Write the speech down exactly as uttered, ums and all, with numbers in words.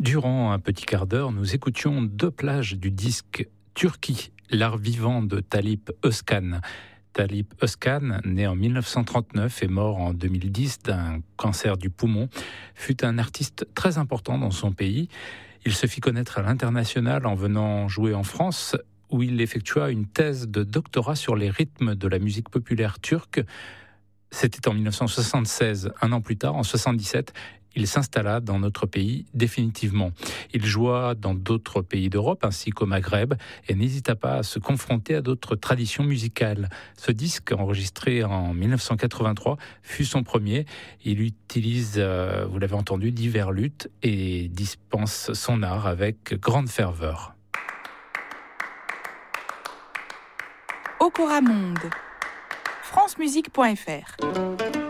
Durant un petit quart d'heure, nous écoutions deux plages du disque Turquie, l'art vivant de Talip Özkan. Talip Özkan, né en dix-neuf cent trente-neuf et mort en deux mille dix d'un cancer du poumon, fut un artiste très important dans son pays. Il se fit connaître à l'international en venant jouer en France, où il effectua une thèse de doctorat sur les rythmes de la musique populaire turque. C'était en dix-neuf cent soixante-seize. Un an plus tard, en soixante-dix-sept, il s'installa dans notre pays définitivement. Il joua dans d'autres pays d'Europe ainsi qu'au Maghreb et n'hésita pas à se confronter à d'autres traditions musicales. Ce disque, enregistré en dix-neuf cent quatre-vingt-trois, fut son premier. Il utilise, euh, vous l'avez entendu, divers luths et dispense son art avec grande ferveur. Okora Monde, francemusique point f r